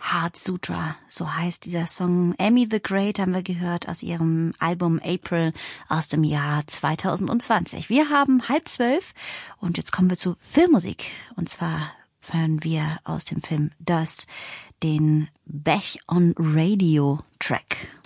Heart Sutra, so heißt dieser Song. Amy the Great haben wir gehört aus ihrem Album April aus dem Jahr 2020. Wir haben 11:30 und jetzt kommen wir zu Filmmusik. Und zwar hören wir aus dem Film Dust den Bech on Radio Track.